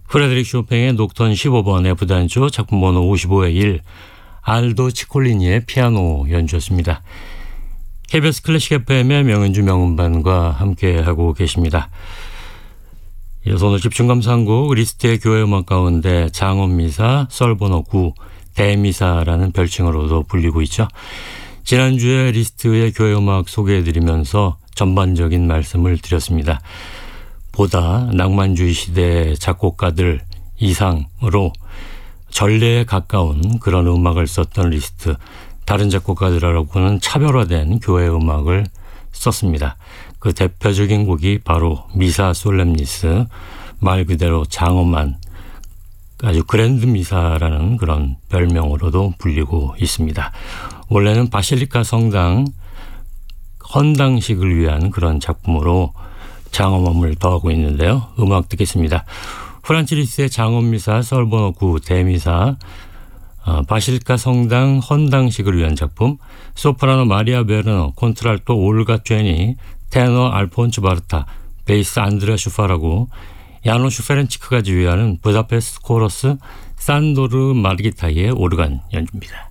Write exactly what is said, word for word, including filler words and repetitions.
프레드릭 쇼팽의 녹턴 십오 번 F단조 작품 번호 오십오의 일 알도 치콜리니의 피아노 연주였습니다. 케이비에스 클래식 에프엠의 명은주 명음반과 함께하고 계십니다. 이어서 오늘 집중감상 곡 리스트의 교회음악 가운데 장엄미사, 썰번호 구, 대미사라는 별칭으로도 불리고 있죠. 지난주에 리스트의 교회음악 소개해드리면서 전반적인 말씀을 드렸습니다. 보다 낭만주의 시대의 작곡가들 이상으로 전례에 가까운 그런 음악을 썼던 리스트, 다른 작곡가들하고는 차별화된 교회 음악을 썼습니다. 그 대표적인 곡이 바로 미사 솔렘니스, 말 그대로 장엄한 아주 그랜드 미사라는 그런 별명으로도 불리고 있습니다. 원래는 바실리카 성당 헌당식을 위한 그런 작품으로 장엄함을 더하고 있는데요. 음악 듣겠습니다. 프란츠 리스트의 장엄미사, 썰번호 구, 대미사, 어, 바실리카 성당 헌당식을 위한 작품, 소프라노 마리아 베르너, 콘트랄토 올가 쨘니, 테너 알폰츠 바르타, 베이스 안드레아 슈파라고, 야노슈 페렌치크가 지휘하는 부다페스트 코러스 산도르 마르기타의 오르간 연주입니다.